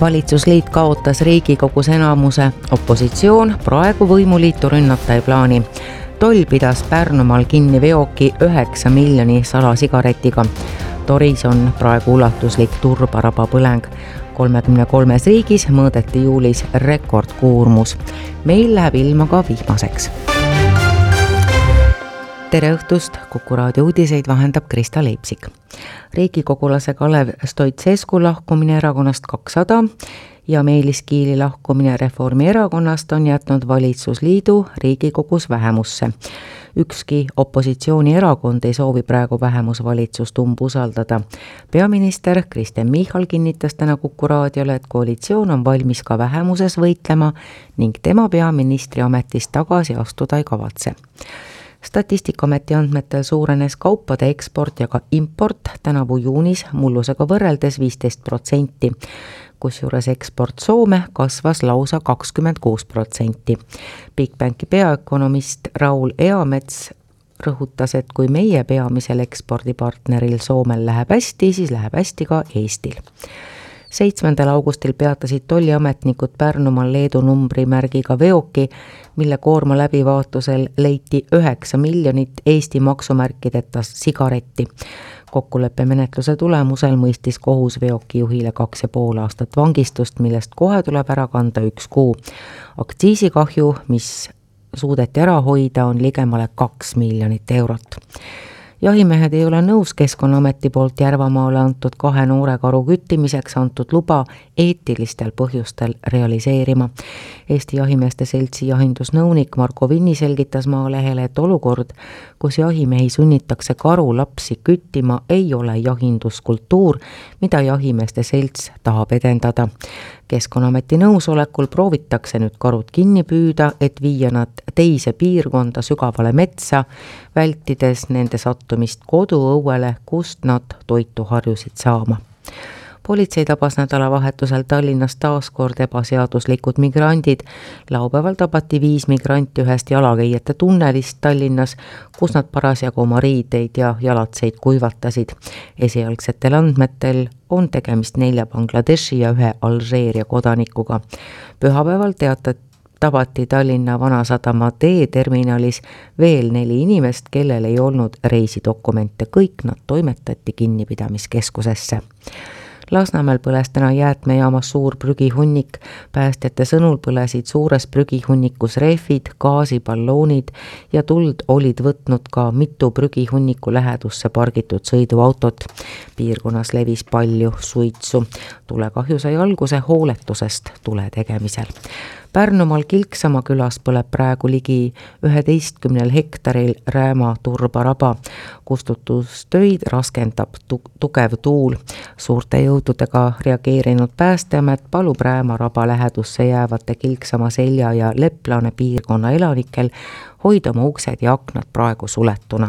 Valitsusliit kaotas Riigikogus enamuse, opositsioon praegu võimuliitu rünnata ei plaani. Toll pidas Pärnumaal kinni veoki 9 miljoni salasigaretiga. Toris on praegu ulatuslik turbaraba põleng. 33 riigis mõõdeti juulis rekordkuurmus. Meil läheb ilma ka vihmaseks. Tere õhtust, Kuku raadio uudiseid vahendab Krista Leipsik. Riigikogulase Kalev Stoicescu lahkumine erakonnast 200 ja Meelis Kiili lahkumine Reformierakonnast on jätnud valitsusliidu Riigikogus vähemusse. Ükski opositsioonierakond ei soovi praegu vähemusvalitsust umbusaldada. Peaminister Kristen Michal kinnitas täna Kuku raadiole, et koalitsioon on valmis ka vähemuses võitlema ning tema peaministri ametist tagasi astuda ei kavatse. Statistikaameti andmetel suurenes kaupade eksport ja ka import tänavu juunis mullusega võrreldes 15%, kusjuures eksport Soome kasvas lausa 26%. Bigbanki peaökonomist Raul Eamets rõhutas, et kui meie peamisel ekspordipartneril Soomel läheb hästi, siis läheb hästi ka Eestil. 7. augustil peatasid tolliametnikud Pärnumaal Leedu numbrimärgiga veoki, mille koorma läbivaatusel leiti 9 miljonit Eesti maksumärkideta sigaretti. Kokkuleppe menetluse tulemusel mõistis kohus veoki juhile 2,5 aastat vangistust, millest kohe tuleb ära kanda 1 kuu. Aktsiisikahju, mis suudeti ära hoida, on ligemale 2 miljonit eurot. Jahimehed ei ole nõus Keskkonnaameti poolt Järvamaale antud 2 noore karu küttimiseks antud luba eetilistel põhjustel realiseerima. Eesti Jahimeeste Seltsi jahindusnõunik Marko Vinni selgitas Maalehele, et olukord, kus jahimehi sunnitakse karulapsi küttima, ei ole jahinduskultuur, mida Jahimeeste Selts tahab edendada. Keskkonnaameti nõusolekul proovitakse nüüd karud kinni püüda, et viia nad teise piirkonda sügavale metsa, vältides nende sattumist koduõuele, kust nad toitu harjusid saama. Politsei tabas nädalavahetusel Tallinnas taaskord ebaseaduslikud migrandid. Laupäeval tabati 5 migranti ühest jalakäijate tunnelist Tallinnas, kus nad parasjagu oma riideid ja jalatseid kuivatasid. Esialgsetel andmetel on tegemist 4 Bangladeshi ja 1 Alžeeria kodanikuga. Pühapäeval tabati Tallinna Vanasadama D-terminalis veel 4 inimest, kellel ei olnud reisidokumente. Kõik nad toimetati kinnipidamiskeskusesse. Lasnamäel põles täna jäätmejaamas suur prügihunnik. Päästjate sõnul põlesid suures prügihunnikus rehvid, gaasiballoonid ja tuld olid võtnud ka mitu prügihunniku lähedusse pargitud sõiduautot. Piirkonnas levis palju suitsu. Tulekahju sai alguse hooletusest tule tegemisel. Pärnumaal Kilksama külas põleb praegu ligi 11 hektaril Rääma turbaraba. Kustutustöid raskendab tugev tuul. Suurte jõududega reageerinud Päästeamet palub Rääma raba lähedusse jäävate Kilksama selja ja Leplane piirkonna elanikel hoida oma uksed ja aknad praegu suletuna.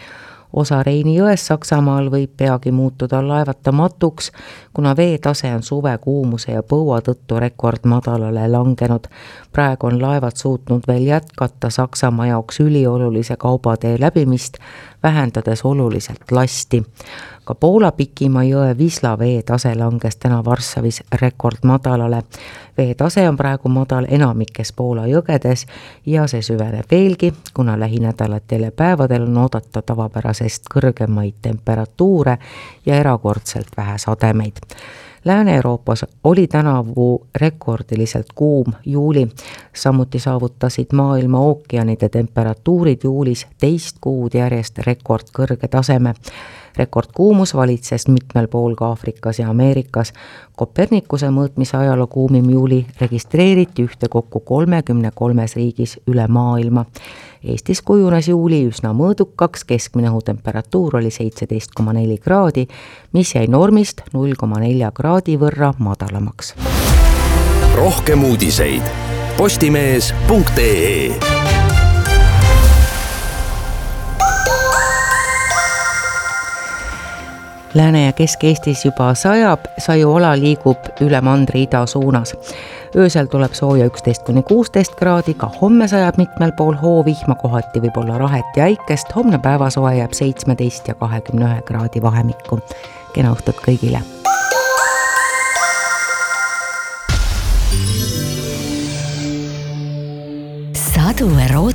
Osa Reini jões Saksamaal võib peagi muutuda laevatamatuks, kuna veetase on suve kuumuse ja põua tõttu rekordmadalale langenud. Praegu on laevad suutnud veel jätkata Saksamaa jaoks üliolulise kaubatee läbimist, vähendades oluliselt lasti. Ka Poola Pikima jõe Wisla veetase langes täna Varssavis rekordmadalale. Veetase on praegu madal enamikes Poola jõgedes ja see süveneb veelgi, kuna lähinädalatel ja päevadel on oodata tavapärasest kõrgemaid temperatuure ja erakordselt vähe sademeid. Lääne-Euroopas oli tänavu rekordiliselt kuum juuli. Samuti saavutasid maailma ookeanide temperatuurid juulis 2 kuud järjest rekordkõrge taseme. Rekordkuumus valitses mitmel pool ka Aafrikas ja Ameerikas. Kopernikuse mõõtmise ajaloo kuumim juuli registreeriti ühtekokku 33 riigis üle maailma. Eestis kujunes juuli üsna mõõdukaks, keskmine õhutemperatuur oli 17,4 kraadi, mis jäi normist 0,4 kraadi võrra madalamaks. Rohkem uudiseid postimees.ee. Lääne- ja Kesk-Eestis juba sajab, sajuala liigub üle mandri ida suunas. Öösel tuleb sooja 11-16 kraadi, ka homme sajab mitmel pool hoovihma, kohati võib olla rahet ja äikest. Homne päevasoe jääb 17 ja 21 kraadi vahemikku. Kena õhtut kõigile!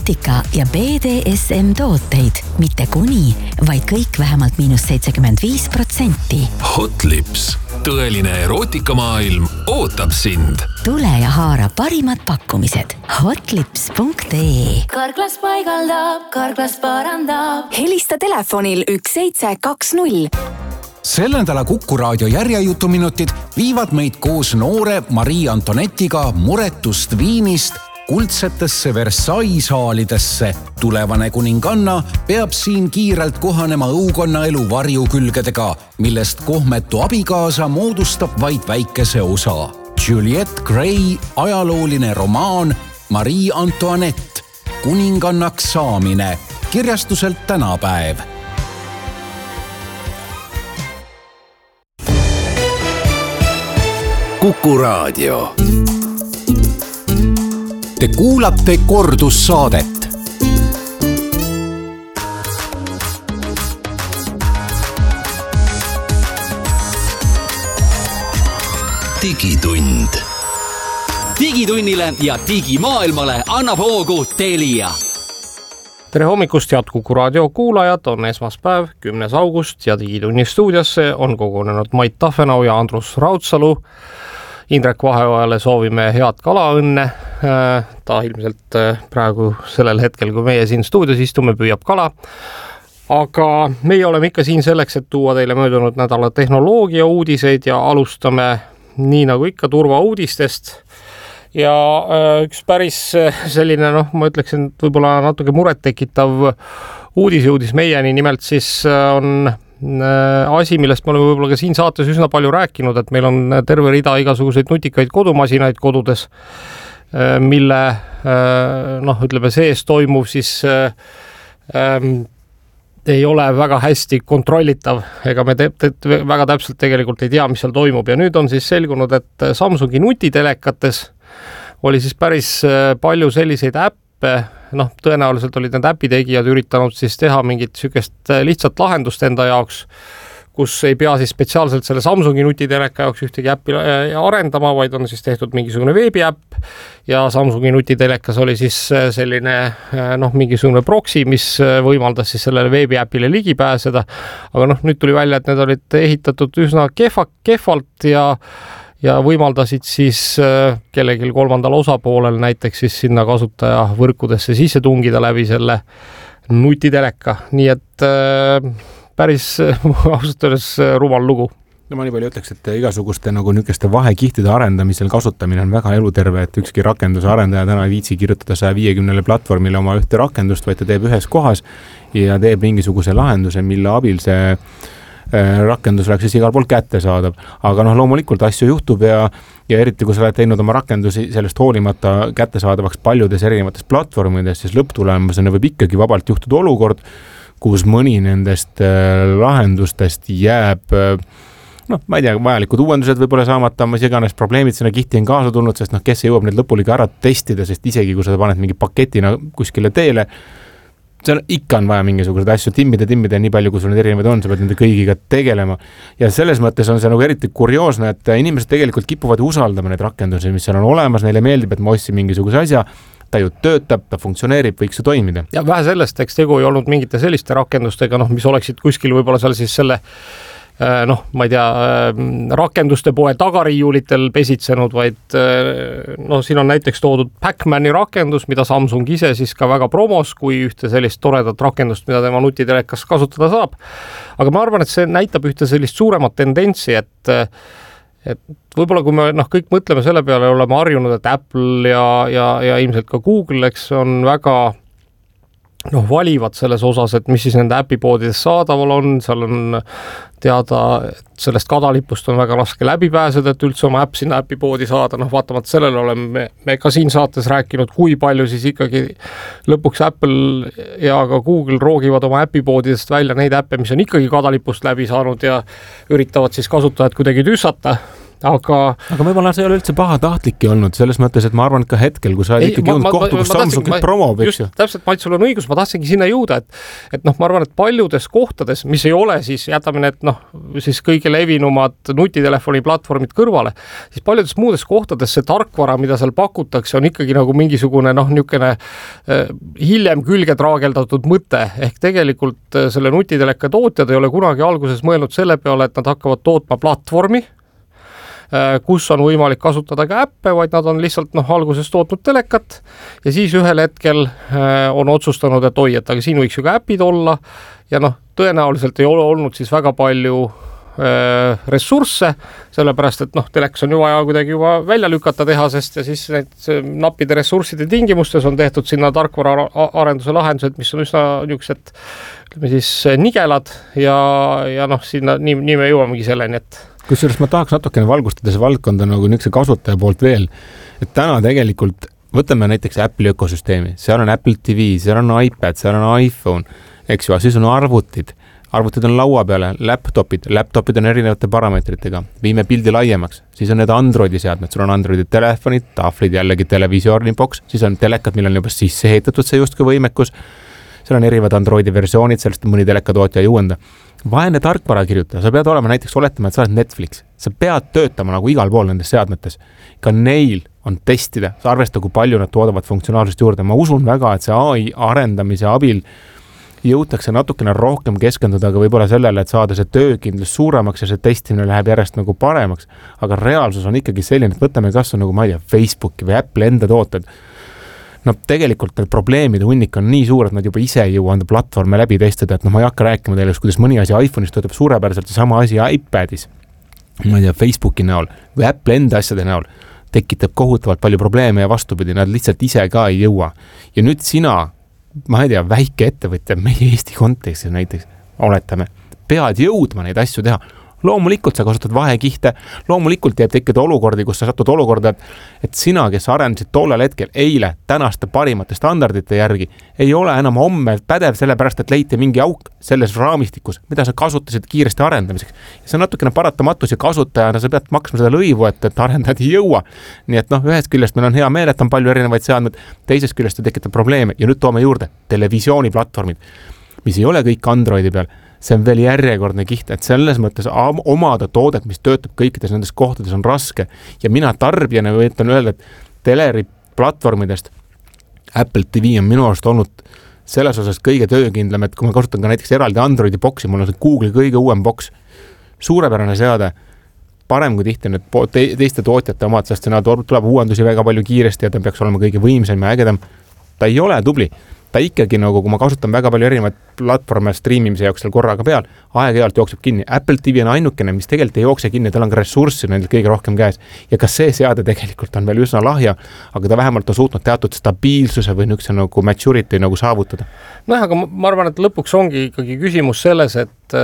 erootika ja BDSM tooteid. Mitte kuni, vaid kõik vähemalt -75%. Hot Lips. Tõeline erootikamaailm ootab sind. Tule ja haara parimad pakkumised. Hotlips.ee. Karklas paigaldab, Karklas parandab. Helista telefonil 1720. Selle nädala Kuku raadio järjejutuminutid viivad meid koos noore Marie Antonettiga muretust Viinist kuldsetesse Versailles haalidesse. Tulevane kuninganna peab siin kiirelt kohanema õukonna elu varjukülgedega, millest kohmetu abikaasa moodustab vaid väikese osa. Juliette Gray ajalooline romaan Marie Antoinette, kuningannaks saamine, kirjastuselt Tänapäev. Kuku raadio. Te kuulate kordussaadet. Digitund. Digitunnile ja digimaailmale annab hoogu Telia. Tere hommikust, head Kuku raadio kuulajad, on esmaspäev, 10. august ja Digitunni stuudiosse on kogunenud Mait Tafenau ja Andrus Raudsalu. Indrek Vaheojale soovime head kalaõnne. Ta ilmselt praegu sellel hetkel, kui meie siin stuudios istume, püüab kala. Aga meie oleme ikka siin selleks, et tuua teile möödunud nädala tehnoloogia uudiseid ja alustame nii nagu ikka turvauudistest. Ja üks päris selline, ma ütleksin, võib-olla natuke muret tekitav uudis meieni, nimelt siis on asi, millest me oleme võib-olla ka siin saates üsna palju rääkinud, et meil on terve rida igasuguseid nutikaid kodumasinaid kodudes, mille ütleme sees toimuv siis ei ole väga hästi kontrollitav, ega me väga täpselt tegelikult ei tea, mis seal toimub. Ja nüüd on siis selgunud, et Samsungi nutitelekates oli siis päris palju selliseid äppe, tõenäoliselt olid need äpitegijad üritanud siis teha mingit sükest lihtsat lahendust enda jaoks, kus ei pea siis spetsiaalselt selle Samsungi nutiteleka jaoks ühtegi äppi arendama, vaid on siis tehtud mingisugune veebiäpp ja Samsungi nutitelekas oli siis selline mingisugune proxy, mis võimaldas siis sellele veebiäpile ligi pääseda. Aga nüüd tuli välja, et need olid ehitatud üsna kehvalt ja võimaldasid siis kellelgi kolmandal osapoolel näiteks siis sinna kasutaja võrkudesse sisse tungida läbi selle nutiteleka. Nii et päris ausalt öeldes rumal lugu. No ma nii palju ütleks, et igasuguste niisuguste vahekihtide arendamisel kasutamine on väga eluterve, et ükski rakenduse arendaja täna ei viitsi kirjutada 150 platvormile oma ühte rakendust, vaid ta teeb ühes kohas ja teeb mingisuguse lahenduse, mille abil see rakendus oleks siis igal pool kättesaadav. Aga loomulikult asju juhtub ja eriti kui sa oled teinud oma rakendusi sellest hoolimata kättesaadavaks paljudes erinevates platvormides, siis lõpptulemusena võib ikkagi vabalt juhtuda olukord, kus mõni nendest lahendustest jääb, ma ei tea, vajalikud uuendused võib-olla saamata, mis iganes probleemid sinna kihti on kaasa tulnud, sest kes jõuab need lõpuligi ära testida, sest isegi kui sa paned mingi paketina kuskile teele, seal ikka on vaja mingisuguseid asju timmida nii palju, kui sul need erinevad on, sa pead nende kõigiga tegelema. Ja selles mõttes on see eriti kurioosne, et inimesed tegelikult kipuvad usaldama neid rakendusi, mis seal on olemas, neile meeldib, et ma ostsin mingisuguse asja, ta ju töötab, ta funktsioneerib, võiks ju toimida. Ja vähe sellest, eks tegu ei olnud mingite selliste rakendustega, mis oleksid kuskil võib-olla seal siis selle ma ei tea, rakenduste poe tagariiulitel pesitsenud, vaid siin on näiteks toodud Pac-Mani rakendus, mida Samsung ise siis ka väga promos kui ühte sellist toredat rakendust, mida tema nutitelekas kasutada saab. Aga ma arvan, et see näitab ühte sellist suuremat tendentsi, et võib-olla kui me kõik mõtleme selle peale, oleme harjunud, et Apple ja ilmselt ka Google, eks on väga valivad selles osas, et mis siis nende äpipoodides saadaval on, seal on teada, et sellest kadalipust on väga raske läbi pääseda, et üldse oma äpp sinna äpipoodi saada, vaatamata sellele oleme me ka siin saates rääkinud, kui palju siis ikkagi lõpuks Apple ja ka Google roogivad oma äpipoodidest välja neid äppe, mis on ikkagi kadalipust läbi saanud ja üritavad siis kasutajad kuidagi tüssata. aga võib-olla see ei ole üldse pahatahtlikki olnud, selles mõttes, et ma arvan, et ka hetkel, kui sa oled ikkagi jõudnud kohtu, kus Samsung kõik promoob, eks ju. Täpselt, Mait, sul on õigus, ma tahtsingi sinna jõuda, et ma arvan, et paljudes kohtades, mis ei ole siis, jätame need siis kõige levinumad nutitelefoni platvormid kõrvale, siis paljudes muudes kohtades see tarkvara, mida seal pakutakse, on ikkagi nagu mingisugune niisugune hiljem külge traageldatud mõte, ehk tegelikult selle nutiteleka tootjad ei ole kunagi alguses mõelnud selle peale, et nad hakkavad tootma platvormi, kus on võimalik kasutada ka äppe, vaid nad on lihtsalt alguses tootnud telekat ja siis ühel hetkel on otsustanud, et oi, et aga siin võiks ju ka äpid olla ja tõenäoliselt ei ole olnud siis väga palju ressursse, sellepärast, et telekas on ju vaja kuidagi juba välja lükata tehasest ja siis need nappide ressursside tingimustes on tehtud sinna tarkvara arenduse lahendused, mis on üsna niisugused, ütleme siis nigelad ja sinna nii me jõuamegi selleni, et kusjuures ma tahaks natukene valgustada see valdkonda nagu niisuguse kasutaja poolt veel, et täna tegelikult võtame näiteks Apple'i ökosüsteemi, seal on Apple TV, seal on iPad, seal on iPhone, eks ju, siis on arvutid on laua peale, laptopid on erinevate parameetritega, viime pildi laiemaks, siis on need Androidi seadmed, sul on Androidi telefonid, tahvlid, jällegi televisiooni boks, siis on telekad, millel on juba sisse heitatud see justkui võimekus, seal on erinevad Androidi versioonid, sellest mõni telekatootja ei uuenda. Vaene tarkvara kirjutada, sa pead olema näiteks oletama, et sa oled Netflix, sa pead töötama nagu igal pool nendes seadmetes. Ka neil on testida, sa arvesta, kui palju nad toodavad funktsionaalsust juurde. Ma usun väga, et see AI arendamise abil jõutakse natukene rohkem keskenduda, aga võib-olla sellele, et saada see töökindlus suuremaks ja see testimine läheb järjest nagu paremaks. Aga reaalsus on ikkagi selline, et võtame kas on nagu, ma ei tea, Facebooki või Apple enda tooted. Tegelikult need probleemide hunnik on nii suur, et nad juba ise ei jõua anda platvorme läbi testada, et ma ei hakka rääkima teile, kuidas mõni asi iPhone'is töötab suurepäraselt ja sama asi iPadis, ma ei tea, Facebooki näol või Apple enda asjade näol tekitab kohutavalt palju probleeme ja vastupidi, nad lihtsalt ise ka ei jõua. Ja nüüd sina, ma ei tea, väike ettevõtja meie Eesti kontekstis näiteks, oletame, pead jõudma neid asju teha. Loomulikult sa kasutad vahekihte, loomulikult jääb tekkida olukordi, kus sa satud olukorda, et sina, kes arendasid tollel hetkel eile tänaste parimate standardite järgi, ei ole enam homme pädev sellepärast, et leiti mingi auk selles raamistikus, mida sa kasutasid kiiresti arendamiseks. Ja see on natukene paratamatus ja kasutajana sa pead maksma seda lõivu, et arendajad ei jõua. Nii et ühest küljest meil on hea meel, et on palju erinevaid seadmeid, teisest küljest see tekitab probleeme ja nüüd toome juurde televisiooniplatvormid, mis ei ole kõik Androidi peal. See on veel järjekordne kiht, et selles mõttes omada toodet, mis töötab kõikides nendes kohtades, on raske. Ja mina tarbijana võitan öelda, et teleri platvormidest Apple TV on minu arust olnud selles osas kõige töökindlam, et kui ma kasutan ka näiteks eraldi Androidi boksi, mul on see Google'i kõige uuem boks, suurepärane seade, parem kui tihti need teiste tootjate omad, sest see tuleb uuendusi väga palju kiiresti ja ta peaks olema kõige võimsam ja ägedam. Ta ei ole tubli. Ta ikkagi nagu, kui ma kasutan väga palju erinevaid platvorme streamimise jaoks seal korraga peal, aeg-ajalt jookseb kinni. Apple TV on ainukene, mis tegelikult ei jookse kinni, tal on ka ressurssi nendel kõige rohkem käes. Ja kas see seade tegelikult on veel üsna lahja, aga ta vähemalt on suutnud teatud stabiilsuse või niisuguse nagu maturity nagu saavutada. Aga ma arvan, et lõpuks ongi ikkagi küsimus selles,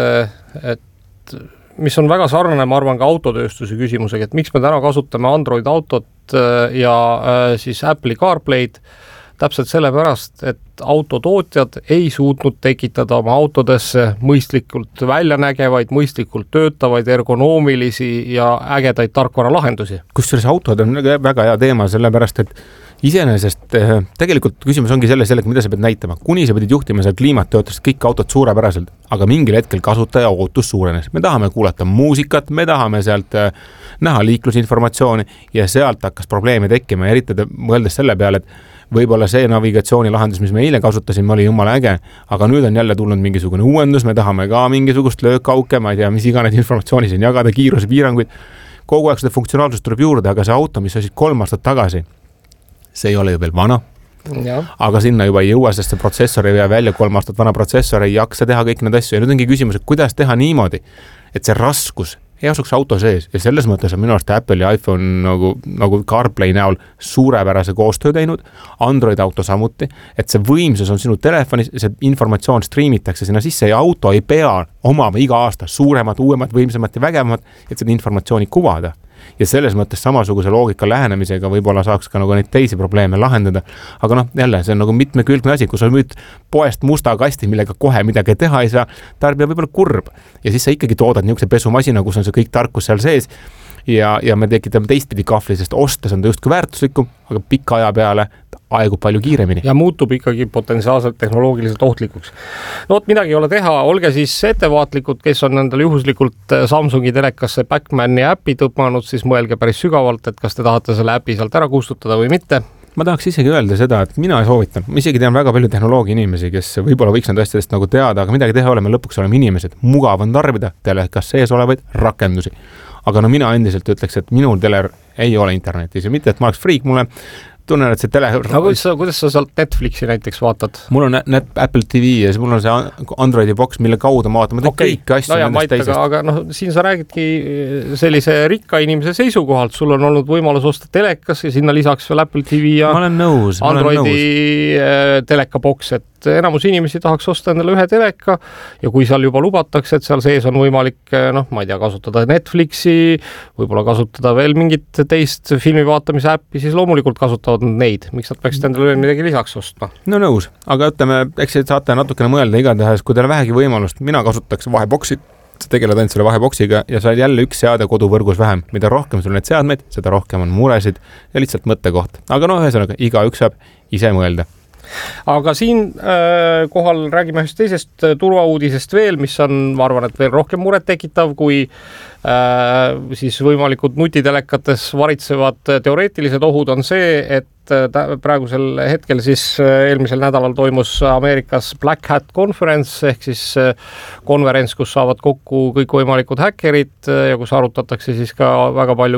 et mis on väga sarnane, ma arvan, ka autotööstuse küsimusega, et miks me täna kasutame Android autot ja siis Apple'i CarPlay'd, täpselt sellepärast, et autotootjad ei suutnud tekitada oma autodesse mõistlikult väljanägevaid, mõistlikult töötavaid, ergonoomilisi ja ägedaid tarkvaralahendusi. Kusjuures autod on väga hea teema, sellepärast, et iseenesest tegelikult küsimus ongi selles, mida sa pead näitama. Kuni sa pidid juhtima seal kliimat, töötasid kõik autod suurepäraselt, aga mingil hetkel kasutaja ootus suurenes. Me tahame kuulata muusikat, me tahame sealt näha liiklusinformatsiooni ja sealt hakkas probleeme tekkima, eriti mõeldes selle peale, et võib-olla see navigatsioonilahendus, mis me eile kasutasime, oli jumala äge, aga nüüd on jälle tulnud mingisugune uuendus, me tahame ka mingisugust löökauke, ma ei tea, mis iganes informatsiooni siin jagada, kiirusepiiranguid. Kogu aeg seda funktsionaalsust tuleb juurde, aga see auto, mis olid 3 aastat tagasi, see ei ole ju veel vana, aga sinna juba ei jõua, sest see protsessor ei jää välja, 3 aastat vana protsessor ei jaksa teha kõik need asju ja nüüd ongi küsimus, et kuidas teha niimoodi, et see raskus ei asuks auto sees ja selles mõttes on minu arust Apple ja iPhone nagu CarPlay näol suurepärase koostöö teinud, Android auto samuti, et see võimsus on sinu telefonis, see informatsioon streamitakse sinna sisse ja auto ei pea omama iga aasta suuremat, uuemat, võimsamat ja vägevamat, et seda informatsiooni kuvada. Ja selles mõttes samasuguse loogika lähenemisega võib-olla saaks ka nagu neid teisi probleeme lahendada. Aga jälle, see on nagu mitmekülgne asi, kui sa müüd poest musta kasti, millega kohe midagi teha ei saa, tarbija võib-olla kurb. Ja siis sa ikkagi toodad niisuguse pesumasina, kus on see kõik tarkus seal sees. ja me tekitame teistpidi kahvli, sest ostes on ta justkui väärtuslikum, aga pika aja peale aegub palju kiiremini. Ja muutub ikkagi potentsiaalselt tehnoloogiliselt ohtlikuks. No midagi ei ole teha, olge siis ettevaatlikud, kes on endale juhuslikult Samsungi telekasse Backmani äpi tõmmanud, siis mõelge päris sügavalt, et kas te tahate selle äpi sealt ära kustutada või mitte. Ma tahaks isegi öelda seda, et mina soovitan, ma isegi tean väga palju tehnoloogia inimesi, kes võib-olla võiks need asjadest nagu teada, aga midagi teha oleme, lõpuks oleme inimesed. Mugav on tarbida telekas sees olevaid rakendusi. Aga no mina endiselt ütleks, et minul teler ei ole internetis ja mitte, et ma oleks friik, mulle tunnen, et see tele... Aga kuidas sa sealt Netflixi näiteks vaatad? Mul on Apple TV ja siis mul on see Androidi box, mille kaudu ma vaatan, ma teen kõiki asju nendest teisest. Aga siin sa räägidki sellise rikka inimese seisukohalt, sul on olnud võimalus osta telekas ja sinna lisaks veel Apple TV ja Androidi teleka box, et enamus inimesi tahaks osta endale ühe teleka ja kui seal juba lubatakse, et seal sees on võimalik, ma ei tea, kasutada Netflixi, võib-olla kasutada veel mingit teist filmi vaatamise äppi, siis loomulikult kasutavad neid. Miks nad peaksid endale midagi lisaks ostma? No nõus, aga ütleme, eks saate natukene mõelda igatahes, kui teil vähegi võimalust, mina kasutaks vaheboksi, sa tegeled ainult selle vaheboksiga ja sa oled jälle üks seade koduvõrgus vähem. Mida rohkem sul need seadmeid, seda rohkem on muresid ja lihtsalt mõttekoht. Aga ühesõnaga, igaüks saab ise mõelda. Aga siin kohal räägime ühest teisest turvauudisest veel, mis on, ma arvan, et veel rohkem muret tekitav, kui siis võimalikud nutitelekates varitsevad teoreetilised ohud on see, et praegusel hetkel siis eelmisel nädalal toimus Ameerikas Black Hat Conference ehk siis konverents, kus saavad kokku kõik võimalikud häkkerid ja kus arutatakse siis ka väga palju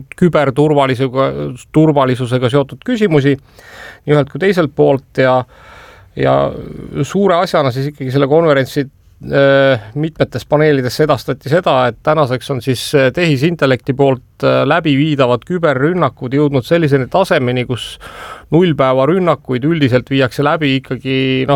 küberturvalisusega seotud küsimusi nii ühelt kui teiselt poolt ja suure asjana siis ikkagi selle konverentsi mitmetes paneelides edastati seda, et tänaseks on siis tehisintellekti poolt läbi viidavad küberrünnakud jõudnud selliseni tasemeni, kus nullpäevarünnakuid üldiselt viiakse läbi ikkagi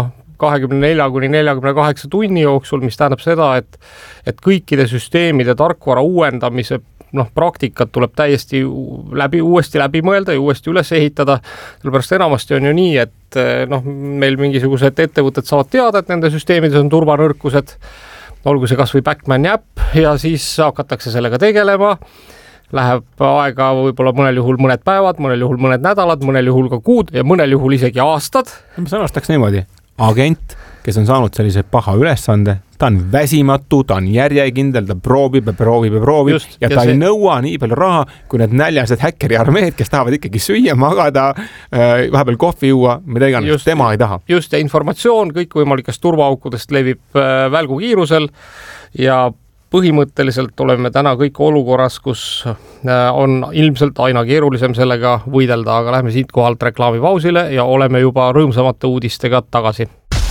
24–48 tunni jooksul, mis tähendab seda, et kõikide süsteemide tarkvara uuendamise praktikat tuleb täiesti uuesti läbi mõelda ja uuesti üles ehitada. Sellepärast enamasti on ju nii, et meil mingisugused ettevõtted saavad teada, et nende süsteemides on turvanõrkused, olgu see kas või Backmani äpp ja siis hakatakse sellega tegelema. Läheb aega võib-olla mõnel juhul mõned päevad, mõnel juhul mõned nädalad, mõnel juhul ka kuud ja mõnel juhul isegi aastad. Ma sõnastaks niimoodi. Agent, kes on saanud sellise paha ülesande, ta on väsimatu, ta on järjekindel, ta proovib just, ja ta ei nõua nii palju raha, kui need näljased häkkeri armeed, kes tahavad ikkagi süüa, magada, vahepeal kohvi juua, mida iganes, tema ei taha. Just, ja informatsioon kõikvõimalikest turvaaukudest levib välgu kiirusel ja põhimõtteliselt oleme täna kõik olukorras, kus on ilmselt aina keerulisem sellega võidelda, aga lähme siit kohalt reklaamipausile ja oleme juba rõõmsamate uudistega tagasi.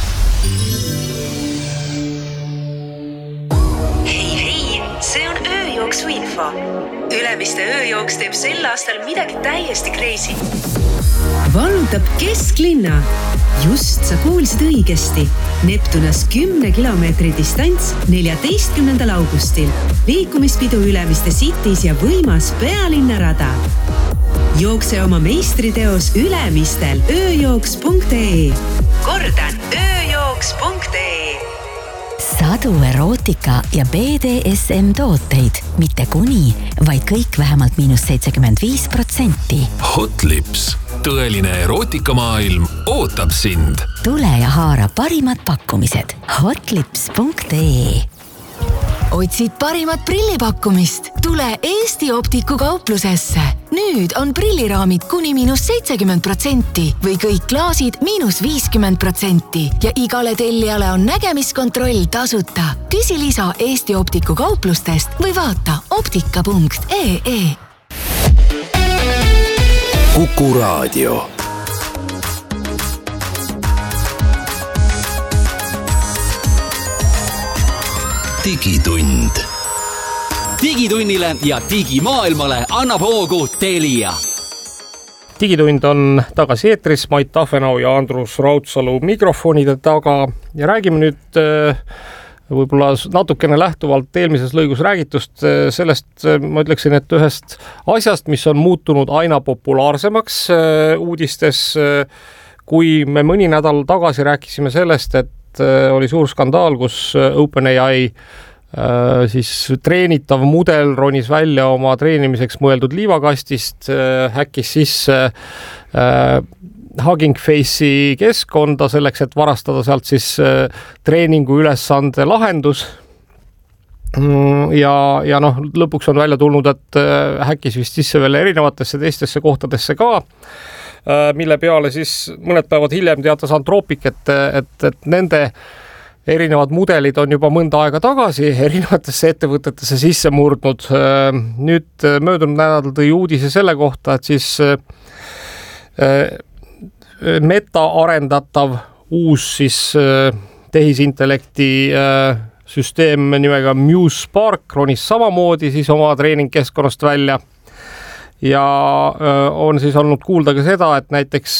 Hei, see on ööjooksu info. Ülemiste ööjooks teeb sel aastal midagi täiesti crazy. Vallutab kesklinna. Just sa kuulsid õigesti. Neptunas 10 kilomeetri distants 14. augustil. Liikumispidu Ülemiste Cities ja võimas pealinnarada. Jookse oma meistriteos Ülemistel ööjooks.ee. Kordan, ööjooks.ee. Sadu erootika ja BDSM tooteid, mitte kuni, vaid kõik vähemalt -75%. Hot Lips, tõeline erootikamaailm ootab sind. Tule ja haara parimad pakkumised. Hotlips.ee. Otsid parimat prillipakkumist? Tule Eesti Optiku kauplusesse. Nüüd on prilliraamid kuni -70% või kõik klaasid -50% ja igale tellijale on nägemiskontroll tasuta. Küsi lisa Eesti Optiku kauplustest või vaata optika.ee. Kuku Raadio. Digitund. Digitunnile ja digimaailmale annab hoogu Telia. Digitund on tagasi eetris, Mait Tafenau ja Andrus Raudsalu mikrofonide taga ja räägime nüüd võib-olla natukene lähtuvalt eelmises lõigus räägitust sellest, ma ütleksin, et ühest asjast, mis on muutunud aina populaarsemaks uudistes, kui me mõni nädal tagasi rääkisime sellest, et oli suur skandaal, kus OpenAI siis treenitav mudel ronis välja oma treenimiseks mõeldud liivakastist, häkkis sisse Hugging Face'i keskkonda selleks, et varastada sealt siis treeningu ülesande lahendus. Ja noh, lõpuks on välja tulnud, et häkkis vist sisse veel erinevatesse teistesse kohtadesse ka, mille peale siis mõned päevad hiljem teatas Anthropic, et nende erinevad mudelid on juba mõnda aega tagasi erinevatesse ettevõtetesse sisse murdnud. Nüüd möödunud nädalal tõi uudise selle kohta, et siis Meta arendatav uus siis tehisintellekti süsteem nimega Muse Spark ronis samamoodi siis oma treeningkeskkonnast välja. Ja on siis olnud kuulda ka seda, et näiteks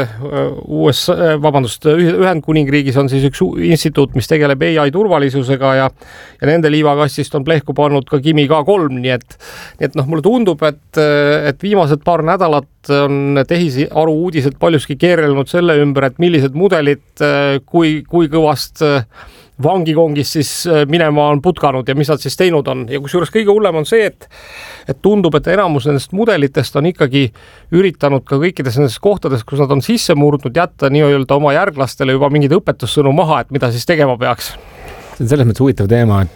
Ühendkuningriigis on siis üks instituut, mis tegeleb AI turvalisusega ja nende liivakastist on plehku pannud ka Kimi K3, nii et noh, mulle tundub, et viimased paar nädalat on tehisaru uudised paljuski keerelnud selle ümber, et millised mudelid kui kõvast vangikongist siis minema on putkanud ja mis nad siis teinud on. Ja kusjuures kõige hullem on see, et tundub, et enamus nendest mudelitest on ikkagi üritanud ka kõikides nendes kohtades, kus nad on sisse murdnud, jätta nii-öelda oma järglastele juba mingid õpetussõnu maha, et mida siis tegema peaks. See on selles mõttes huvitav teema,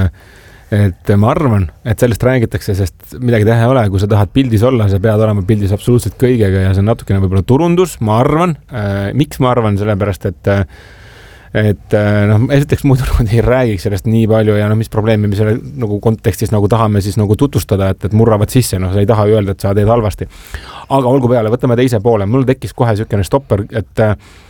et ma arvan, et sellest räägitakse, sest midagi teha ei ole, kui sa tahad pildis olla, sa pead olema pildis absoluutselt kõigega ja see on natukene võib-olla turundus, ma arvan. Miks ma arvan? Sellepärast, et noh, esiteks muidu ei räägiks sellest nii palju ja noh, mis probleemi me selle nagu kontekstis nagu tahame siis nagu tutvustada, et murravad sisse, noh, sa ei taha öelda, et sa teed halvasti. Aga olgu peale, võtame teise poole. Mul tekkis kohe selline stopper, et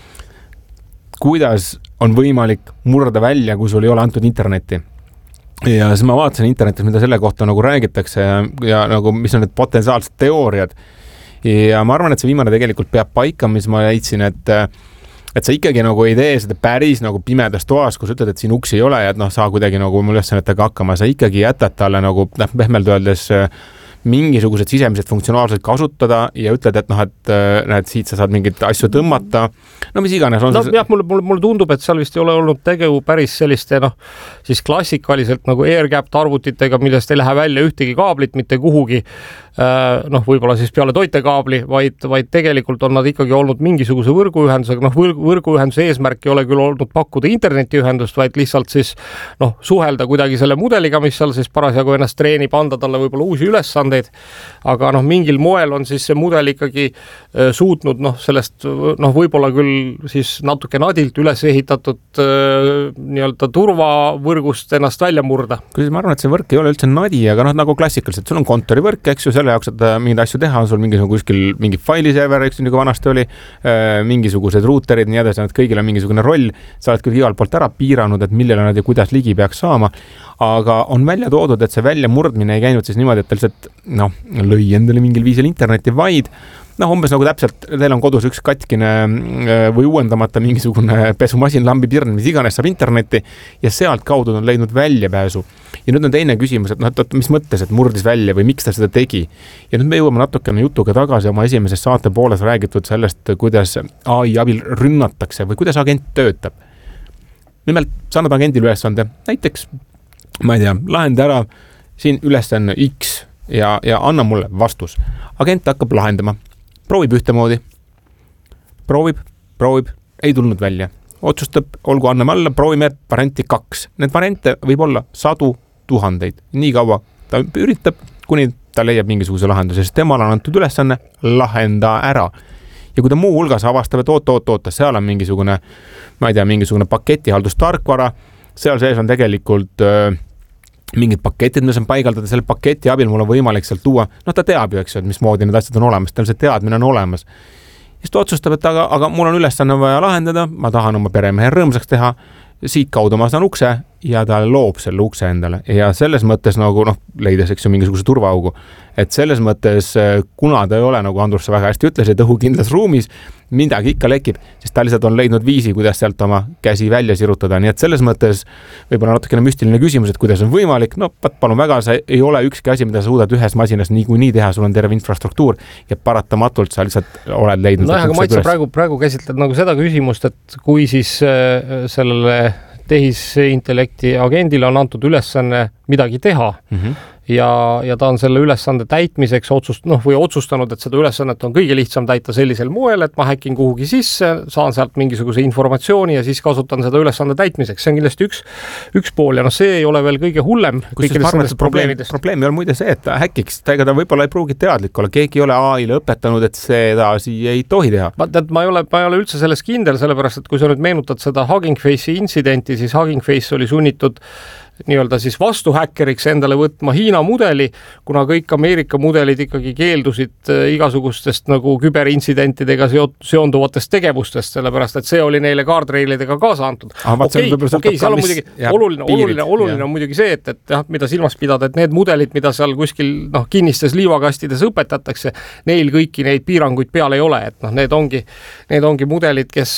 kuidas on võimalik murda välja, kui sul ei ole antud internetti. Ja siis ma vaatasin internetis, mida selle kohta nagu räägitakse ja nagu, mis on need potentsiaalsed teooriad. Ja ma arvan, et see viimane tegelikult peab paika, mis ma leidsin, et sa ikkagi nagu ei tee seda päris nagu pimedas toas, kus ütled, et siin uksi ei ole ja et noh, saa kuidagi nagu mul ülesannetega hakkama, sa ikkagi jätad talle nagu pehmelt öeldes mingisugused sisemised funktsionaalsed kasutada ja ütled, et noh, et näed, siit sa saad mingeid asju tõmmata. No mis iganes on. No jah, mulle tundub, et seal vist ei ole olnud tegu päris selliste noh, siis klassikaliselt nagu air-gapped arvutitega, millest ei lähe välja ühtegi kaablit mitte kuhugi. Noh, võib-olla siis peale toitekaabli, vaid tegelikult on nad ikkagi olnud mingisuguse võrguühendusega. Noh, võrguühenduse eesmärk ei ole küll olnud pakkuda internetiühendust, vaid lihtsalt siis noh, suhelda kuidagi selle mudeliga, mis seal siis parasjagu ennast treenib, anda talle võib-olla uusi ülesandeid. Aga noh, mingil moel on siis see mudel ikkagi suutnud noh, sellest noh, võib-olla küll siis natuke nadilt üles ehitatud nii-öelda turvavõrgust ennast välja murda. Kui ma arvan, et see võrk ei ole üldse nadi, aga noh, nagu klassikaliselt, sul on kontorivõrk, eks ju, selle jaoks, et mingeid asju teha, on sul mingi failiserver, eks nagu vanasti oli, mingisugused ruuterid, nii edasi, et kõigil on mingisugune roll, sa oled küll igalt poolt ära piiranud, et millele nad ja kuidas ligi peaks saama, aga on välja toodud, et see väljamurdmine ei käinud siis niimoodi, et lihtsalt noh, lõi endale mingil viisil interneti, vaid noh, umbes nagu täpselt, teil on kodus üks katkine või uuendamata mingisugune pesumasin, lambi pirn, mis iganes saab internetti ja sealt kaudu on leidnud väljapääsu. Ja nüüd on teine küsimus, et noh, mis mõttes, et murdis välja või miks ta seda tegi. Ja nüüd me jõuame natukene jutuga tagasi oma esimeses saate pooles räägitud sellest, kuidas AI abil rünnatakse või kuidas agent töötab. Nimelt, sa annad agendile ülesande, näiteks, ma ei tea, lahenda ära siin ülesanne X ja anna mulle vastus. Agent hakkab lahendama. Proovib ühtemoodi, proovib, ei tulnud välja. Otsustab, olgu anname alla, proovime varianti 2. Need variante võib olla 100 000. Nii kaua ta üritab, kuni ta leiab mingisuguse lahenduse, sest temal on antud ülesanne lahenda ära. Ja kui ta muu hulgas avastab, et oota, seal on mingisugune, ma ei tea, mingisugune paketihaldustarkvara, seal sees on tegelikult mingid paketid, mis on paigaldada, selle paketi abil mul on võimalik sealt tuua, noh ta teab ju, eks ju, et mismoodi need asjad on olemas, tal see teadmine on olemas. Siis ta otsustab, et aga mul on ülesanne vaja lahendada, ma tahan oma peremehe rõõmsaks teha, siit kaudu ma saan ukse ja ta loob selle ukse endale ja selles mõttes nagu noh, leides eks ju mingisuguse turvaaugu, et selles mõttes kuna ta ei ole, nagu Andrus väga hästi ütles, et õhukindlas ruumis midagi ikka lekib, sest ta lihtsalt on leidnud viisi, kuidas sealt oma käsi välja sirutada, nii et selles mõttes võib-olla natukene müstiline küsimus, et kuidas on võimalik, no palun väga, see ei ole ükski asi, mida sa suudad ühes masinas niikuinii teha, sul on terve infrastruktuur ja paratamatult sa lihtsalt oled leidnud. No aga Maitse praegu käsitled nagu seda küsimust, et kui siis sellele tehisintellekti agendile on antud ülesanne midagi teha. Ja ta on selle ülesande täitmiseks otsustanud, et seda ülesannet on kõige lihtsam täita sellisel moel, et ma häkin kuhugi sisse, saan sealt mingisuguse informatsiooni ja siis kasutan seda ülesande täitmiseks. See on kindlasti üks pool ja see ei ole veel kõige hullem. Probleem ei ole muide see, et ta häkiks, ega ta võib-olla ei pruugi teadlik olla, keegi ei ole AI-le õpetanud, et seda ei tohi teha. Ma ei ole üldse selles kindel, sellepärast, et kui sa nüüd meenutad seda Hugging Face'i intsidenti, siis Hugging Face oli sunnitud nii-öelda siis vastuhäkkeriks endale võtma Hiina mudeli, kuna kõik Ameerika mudelid ikkagi keeldusid igasugustest nagu küberintsidentidega seonduvatest tegevustest, sellepärast, et see oli neile guardrailidega kaasa antud. Okei, seal on muidugi oluline on muidugi see, et mida silmas pidada, et need mudelid, mida seal kuskil kinnistes liivakastides õpetatakse, neil kõiki neid piiranguid peal ei ole, et need ongi mudelid, kes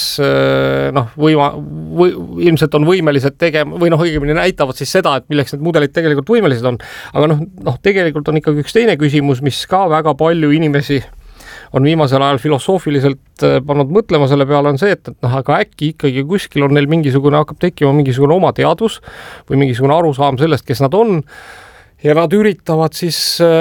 ilmselt on võimelised tegema või õigemini näitavad siis seda, et milleks need mudelid tegelikult võimelised on. Aga tegelikult on ikkagi üks teine küsimus, mis ka väga palju inimesi on viimasel ajal filosoofiliselt pannud mõtlema selle peale, on see, et aga äkki ikkagi kuskil on neil hakkab tekkima mingisugune oma teadvus või mingisugune arusaam sellest, kes nad on ja nad üritavad siis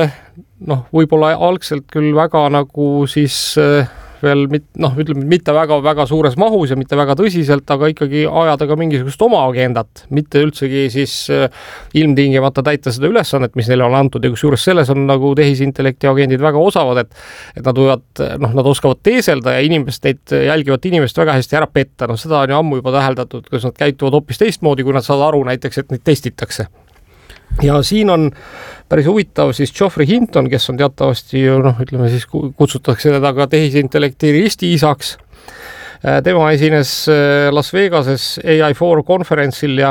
võib-olla algselt küll väga nagu siis veel mitte väga suures mahus ja mitte väga tõsiselt, aga ikkagi ajada ka mingisugust oma agendat, mitte üldsegi siis ilmtingimata täita seda ülesannet, mis neile on antud ja kusjuures selles on nagu tehisintellekti agendid väga osavad, et nad oskavad teeselda ja neid jälgivat inimest väga hästi ära petta. Seda on ju ammu juba täheldatud, kus nad käituvad hoopis teistmoodi, kui nad saavad aru näiteks, et neid testitakse. Ja siin on päris huvitav siis Geoffrey Hinton, kes on teatavasti ütleme siis kutsutakse teda ka tehisintellekti ristiisaks. Tema esines Las Vegases AI4 konverentsil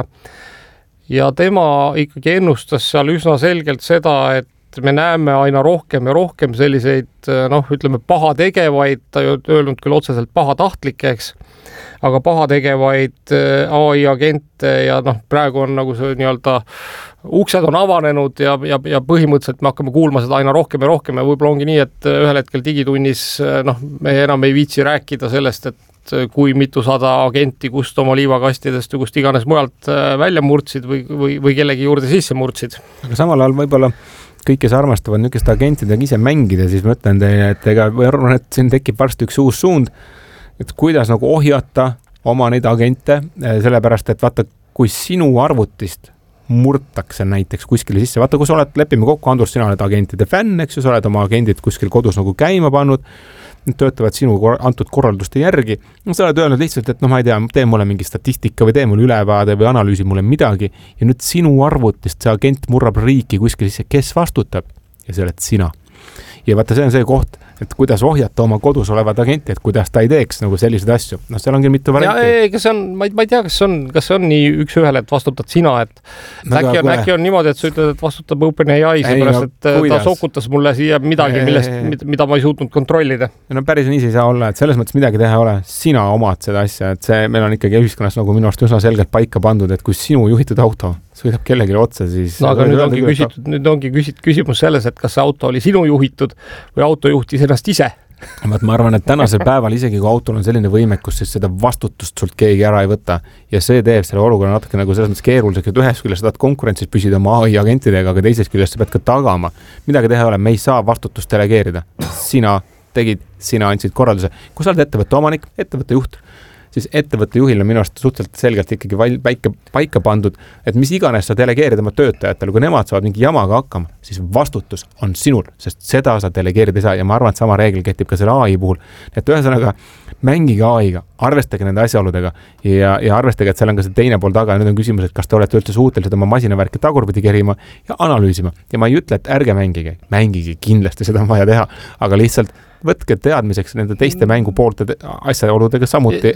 ja tema ikkagi ennustas seal üsna selgelt seda, et me näeme aina rohkem ja rohkem selliseid ütleme pahategevaid, ta ei öelnud küll otseselt pahatahtlikeks, aga pahategevaid AI agente ja praegu on nagu see nii-öelda uksed on avanenud ja põhimõtteliselt me hakkame kuulma seda aina rohkem ja rohkem ja võib-olla ongi nii, et ühel hetkel digitunnis me enam ei viitsi rääkida sellest, et kui mitusada agenti kust oma liivakastidest või kust iganes mujalt välja murdsid või kellegi juurde sisse murdsid. Aga samal ajal võib-olla kõik, kes armastavad niisugust agentidega ise mängida, siis ma ütlen teile, et siin tekib varsti üks uus suund, et kuidas nagu ohjata oma neid agente, sellepärast, et vaata, kui sinu arvutist murtakse näiteks kuskile sisse, vaata, kui sa lepime kokku, Andrus, sina oled agentide fänn, eks ju, sa oled oma agendid kuskil kodus nagu käima pannud, nad töötavad sinu antud korralduste järgi, sa oled öelnud lihtsalt, et ma ei tea, tee mulle mingi statistika või tee mulle ülevaade või analüüsi mulle midagi ja nüüd sinu arvutist see agent murrab riiki kuskil sisse, kes vastutab ja see oled sina. Ja vaata, see on see koht, et kuidas ohjata oma kodus olevad agenti, et kuidas ta ei teeks nagu selliseid asju. Seal ongi mitu varianti. Ma ei tea, kas see on nii üks ühele, et vastutad sina, et äkki on niimoodi, et sa ütled, et vastutab OpenAI, seepärast, et ta sokutas mulle siia midagi, mida ma ei suutnud kontrollida. Päris nii ei saa olla, et selles mõttes midagi teha ole. Sina omad seda asja, et meil on ikkagi ühiskonnas nagu minu arust üsna selgelt paika pandud, et kui sinu juhitud auto sõidab kellelegi otsa, siis... aga nüüd ongi küsimus selles, et kas see auto oli sinu juhitud või auto juhtis ennast ise. Ma arvan, et tänasel päeval isegi kui autol on selline võimekus, siis seda vastutust sult keegi ära ei võta ja see teeb selle olukorra natuke nagu selles mõttes keeruliseks, et ühes küljest saad konkurentsis püsida oma AI agentidega, aga teises küljest sa pead ka tagama. Midagi teha ole, me ei saa vastutust delegeerida. Sina tegid, sina andsid korralduse. Kui sa oled ettevõtte omanik, ettevõtte juht, siis ettevõtte juhil on minu arust suhteliselt selgelt ikkagi paika pandud, et mis iganes sa delegeerid oma töötajatele, kui nemad saavad mingi jamaga hakkama, siis vastutus on sinul, sest seda sa delegeerida ei saa ja ma arvan, et sama reegel kehtib ka selle AI puhul. Et ühesõnaga, mängige AI-ga, arvestage nende asjaoludega ja arvestage, et seal on ka see teine pool taga ja nüüd on küsimus, et kas te olete üldse suutelised oma masinavärki tagurpidi kerima ja analüüsima. Ja ma ei ütle, et ärge mängige kindlasti, seda on vaja teha, aga lihtsalt võtke teadmiseks nende teiste mängupoolte asjaoludega samuti.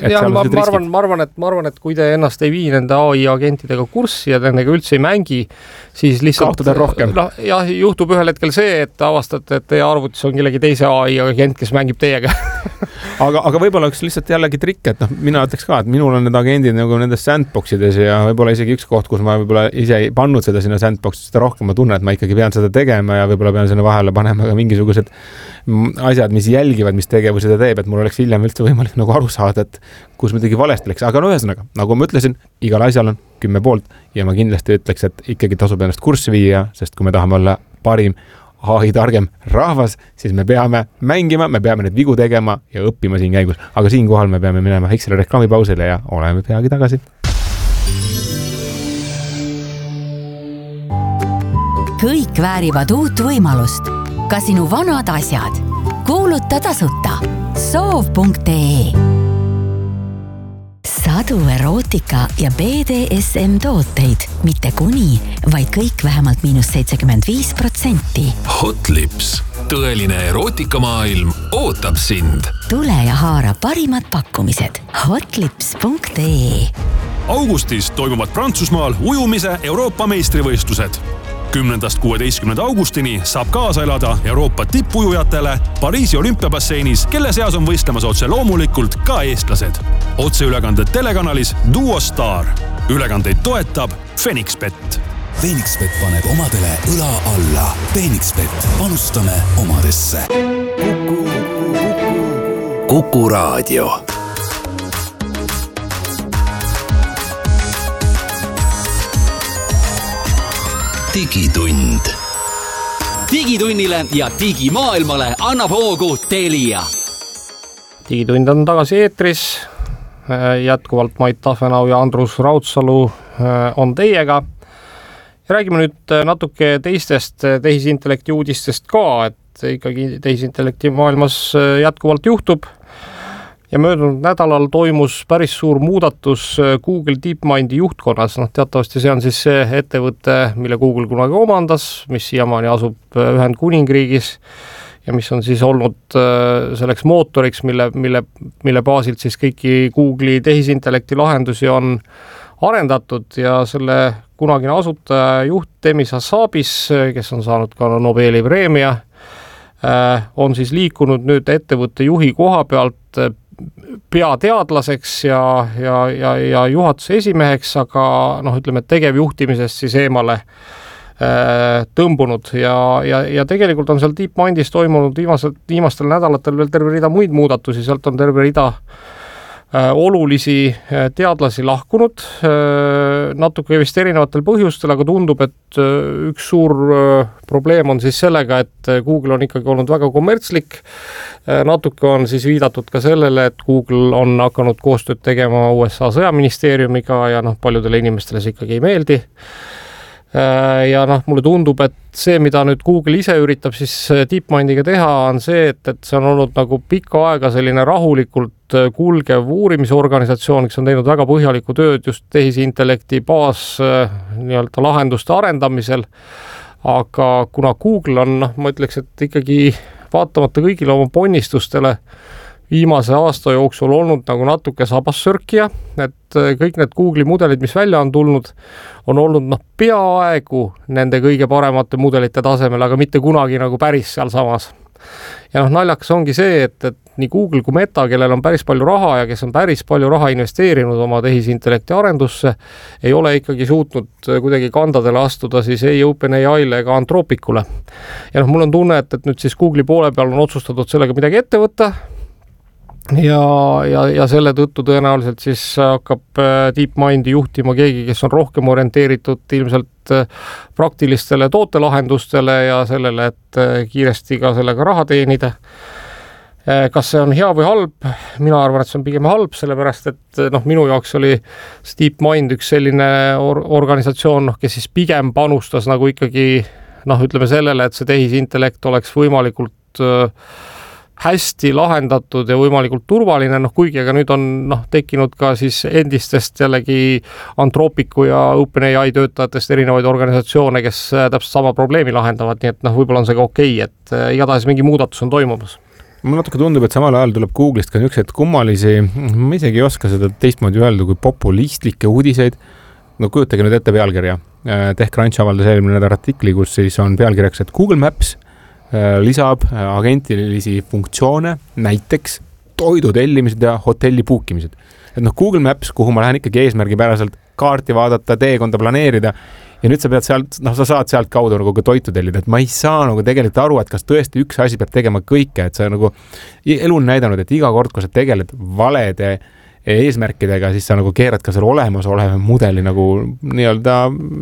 Ma arvan, et kui te ennast ei vii nende AI agentidega kurssi ja nendega üldse ei mängi, siis lihtsalt juhtub ühel hetkel see, et avastate, et teie arvutis on kellegi teise AI agent, kes mängib teiega. aga võib-olla üks lihtsalt jällegi trikk, et mina ütleks ka, et minul on need agendid nagu nendes sandboxides ja võib-olla isegi üks koht, kus ma võib-olla ise ei pannud seda sinna sandboxi, seda rohkem ma tunnen, et ma ikkagi pean seda tegema ja võib-olla pean sinna vahele panema ka mingisugused asjad, mis jälgivad, mis tegevusi ta teeb, et mul oleks hiljem üldse võimalik nagu aru saada, et kus midagi valesti läks. Aga ühesõnaga, nagu ma ütlesin, igal asjal on 10 poolt ja ma kindlasti ütleks, et ikkagi tasub ennast kurssi viia, sest kui me tahame olla parim AI targem rahvas, siis me peame mängima, me peame need vigu tegema ja õppima siin käigus. Aga siinkohal me peame minema väiksele reklaamipausile ja oleme peagi tagasi. Kõik väärivad uut võimalust. Ka sinu vanad asjad. Kuuluta tasuta. Soov.ee Sadu erootika ja BDSM tooteid. Mitte kuni, vaid kõik vähemalt -75%. Hotlips. Tõeline erootikamaailm ootab sind. Tule ja haara parimad pakkumised. Hotlips.ee Augustis toimuvad Prantsusmaal ujumise Euroopa meistrivõistlused. 10.–16. augustini saab kaasa elada Euroopa tippujujatele Pariisi olümpiabasseinis, kelle seas on võistlemas otse loomulikult ka eestlased. Otseülekanded telekanalis Duo Star. Ülekandeid toetab Phoenixbet. Phoenixbet paneb omadele õla alla. Phoenixbet, panustame omadesse. Kuku Raadio. Digitund. Digitunnile ja digimaailmale annab hoogu Telia. Digitund on tagasi eetris. Jätkuvalt Mait Tafenau ja Andrus Raudsalu on teiega. Ja räägime nüüd natuke teistest tehisintellekti uudistest ka, et ikkagi tehisintellekti maailmas jätkuvalt juhtub. Ja möödunud nädalal toimus päris suur muudatus Google DeepMindi juhtkonnas. Teatavasti see on siis see ettevõte, mille Google kunagi omandas, mis siiamaani asub Ühendkuningriigis ja mis on siis olnud selleks mootoriks, mille baasilt siis kõiki Google'i tehisintellekti lahendusi on arendatud ja selle kunagine asutaja juht Demis Hassabis, kes on saanud ka Nobeli preemia, on siis liikunud nüüd ettevõtte juhi koha pealt peateadlaseks ja juhatuse esimeheks, aga ütleme, et tegevjuhtimisest siis eemale tõmbunud ja tegelikult on seal DeepMindis toimunud viimastel nädalatel veel terve rida muid muudatusi, sealt on terve rida olulisi teadlasi lahkunud, natuke vist erinevatel põhjustel, aga tundub, et üks suur probleem on siis sellega, et Google on ikkagi olnud väga kommertslik. Natuke on siis viidatud ka sellele, et Google on hakanud koostööd tegema USA sõjaministeeriumiga ja paljudele inimestele see ikkagi ei meeldi. Ja mulle tundub, et see, mida nüüd Google ise üritab siis DeepMindiga teha, on see, et see on olnud nagu pikka aega selline rahulikult kulgev uurimisorganisatsioon, kes on teinud väga põhjalikku tööd just tehisintellekti nii-öelda lahenduste arendamisel. Aga kuna Google on, ma ütleks, et ikkagi vaatamata kõigile oma ponnistustele viimase aasta jooksul olnud nagu natuke sabassörkija, et kõik need Google'i mudelid, mis välja on tulnud, on olnud peaaegu nende kõige paremate mudelite tasemel, aga mitte kunagi nagu päris seal samas. Ja naljakas ongi see, et nii Google kui Meta, kellel on päris palju raha ja kes on päris palju raha investeerinud oma tehisintellekti arendusse, ei ole ikkagi suutnud kuidagi kandadele astuda siis ei OpenAI'le ega Anthropicule. Ja mul on tunne, et nüüd siis Google'i poole peal on otsustatud sellega midagi ette võtta, ja selle tõttu tõenäoliselt siis hakkab DeepMindi juhtima keegi, kes on rohkem orienteeritud ilmselt praktilistele tootelahendustele ja sellele, et kiiresti ka sellega raha teenida. Kas see on hea või halb? Mina arvan, et see on pigem halb, sellepärast et minu jaoks oli DeepMind üks selline organisatsioon, kes siis pigem panustas nagu ikkagi ütleme sellele, et see tehisintellekt oleks võimalikult hästi lahendatud ja võimalikult turvaline, kuigi aga nüüd on tekkinud ka siis endistest jällegi Anthropicu ja OpenAI töötajatest erinevaid organisatsioone, kes täpselt sama probleemi lahendavad, nii et võib-olla on see ka okei, et igatahes mingi muudatus on toimumas. Mulle natuke tundub, et samal ajal tuleb Google'ist ka niisugused kummalisi, ma isegi ei oska seda teistmoodi öelda kui populistlikke uudiseid. Kujutage nüüd ette pealkirja. TechCrunch avaldas eelmine nädal artikli, kus siis on pealkirjaks, et Google Maps lisab agentilisi funktsioone, näiteks toidu tellimised ja hotelli bookimised. Et Google Maps, kuhu ma lähen ikkagi eesmärgipäraselt kaarti vaadata, teekonda planeerida ja nüüd sa pead sealt, sa saad sealt kaudu nagu toitu tellida, et ma ei saa nagu tegelikult aru, et kas tõesti üks asi peab tegema kõike, et sa nagu elu on näidanud, et iga kord, kui sa tegeled valede eesmärkidega, siis sa nagu keerad ka selle olemasoleva mudeli nagu nii-öelda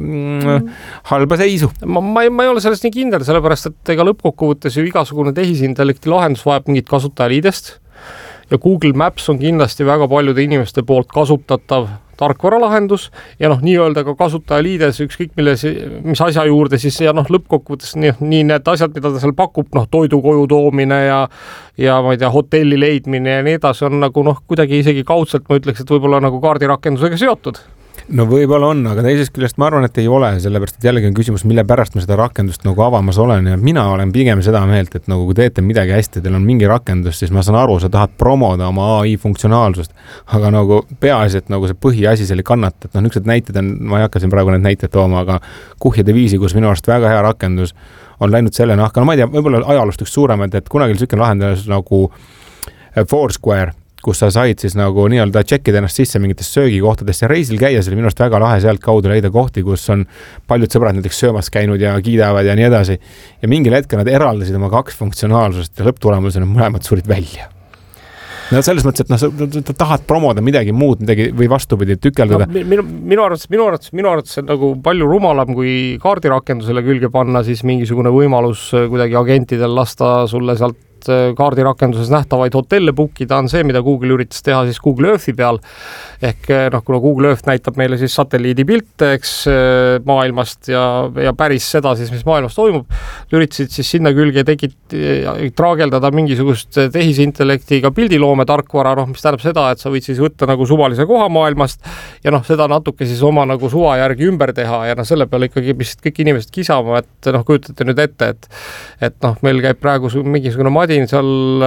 halba seisu. Ma ei ole sellest nii kindel, sellepärast, et ega lõppkokkuvõttes ju igasugune tehisintellekti lahendus vajab mingit kasutajaliidest ja Google Maps on kindlasti väga paljude inimeste poolt kasutatav tarkvaralahendus ja nii-öelda ka kasutajaliides ükskõik mis asja juurde siis ja lõppkokkuvõttes nii need asjad, mida ta seal pakub, toidu koju toomine ja ma ei tea, hotelli leidmine ja nii edasi on nagu kuidagi isegi kaudselt ma ütleks, et võib-olla nagu kaardirakendusega seotud. No võib-olla on, aga teisest küljest ma arvan, et ei ole, sellepärast, et jällegi on küsimus, mille pärast ma seda rakendust nagu avamas olen ja mina olen pigem seda meelt, et nagu kui teete midagi hästi, teil on mingi rakendus, siis ma saan aru, sa tahad promoda oma AI funktsionaalsust, aga nagu peaasi, et nagu see põhiasi selle kannata, et niisugused näited on, ma ei hakka siin praegu need näited tooma, aga kuhjade viisi, kus minu arust väga hea rakendus on läinud selle nahka, no ma ei tea, võib-olla ajalust üks suuremad, et kunagi selline lahendus nagu Foursquare, kus sa said siis nagu nii-öelda tšekkida ennast sisse mingitest söögikohtadest ja reisil käia, see oli minu arust väga lahe sealt kaudu leida kohti, kus on paljud sõbrad näiteks söömas käinud ja kiidavad ja nii edasi. Ja mingil hetkel nad eraldasid oma kaks funktsionaalsust ja lõpptulemusena mõlemad surid välja. No selles mõttes, et sa tahad promoda midagi muud või vastupidi tükeldada. No, minu arvates see on nagu palju rumalam, kui kaardirakendusele külge panna siis mingisugune võimalus kuidagi agentidel lasta sulle sealt kaardirakenduses nähtavaid hotelle bookida on see, mida Google üritas teha siis Google Earthi peal. Ehk kuna Google Earth näitab meile siis satelliidipilte, eks maailmast ja päris seda siis, mis maailmas toimub, üritasid siis sinna külge traageldada mingisugust tehisintellektiga pildiloome tarkvara, mis tähendab seda, et sa võid siis võtta nagu suvalise koha maailmast ja seda natuke siis oma nagu suva järgi ümber teha ja selle peale ikkagi vist kõik inimesed kisama, et kujutate nüüd ette, et meil käib praegu mingisugune madin seal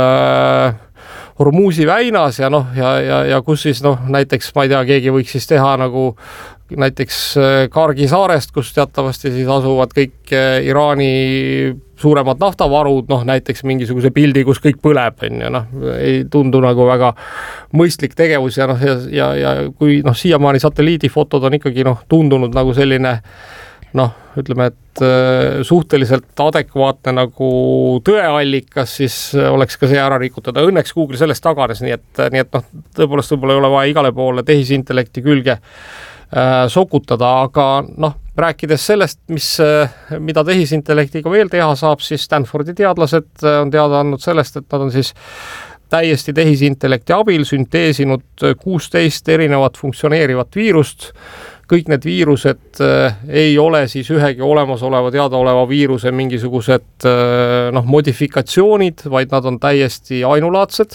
Hormuzi väinas ja kus siis näiteks, ma ei tea, keegi võiks siis teha nagu näiteks Kargi saarest, kus teatavasti siis asuvad kõik Iraani suuremad naftavarud, näiteks mingisuguse pildi, kus kõik põleb, ei tundu nagu väga mõistlik tegevus ja kui siiamaani satelliidifotod on ikkagi tundunud nagu selline ütleme, et suhteliselt adekvaatne nagu tõeallikas, siis oleks ka see ära rikutada. Õnneks Google sellest taganes, nii et tõepoolest võib-olla ei ole vaja igale poole tehisintellekti külge sokutada, aga rääkides sellest, mida tehisintellektiga veel teha saab, siis Stanfordi teadlased on teada andnud sellest, et nad on siis täiesti tehisintellekti abil sünteesinud 16 erinevat funktsioneerivat viirust. Kõik need viirused ei ole siis ühegi olemasoleva teadaoleva viiruse mingisugused modifikatsioonid, vaid nad on täiesti ainulaadsed.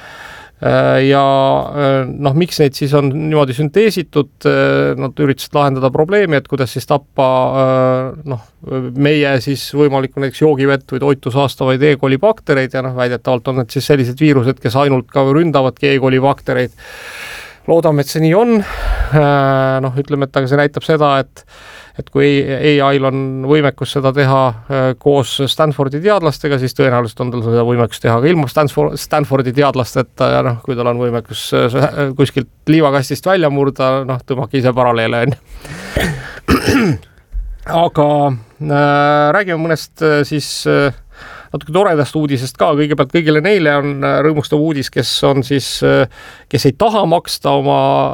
Ja miks neid siis on niimoodi sünteesitud, nad üritasid lahendada probleemi, et kuidas siis tappa meie siis võimalikku näiteks joogivett või toitu saastavaid E-coli baktereid ja väidetavalt on need siis sellised viirused, kes ainult ka ründavadki E-coli baktereid. Loodame, et see nii on. Ütleme, et aga see näitab seda, et kui AI-l on võimekus seda teha koos Stanfordi teadlastega, siis tõenäoliselt on tal seda võimekus teha ka ilma Stanfordi teadlasteta ja kui tal on võimekus kuskilt liivakastist välja murda, tõmmake ise paralleele. Aga räägime mõnest siis natuke toredast uudisest ka, kõigepealt kõigile neile on rõõmustav uudis, kes ei taha maksta oma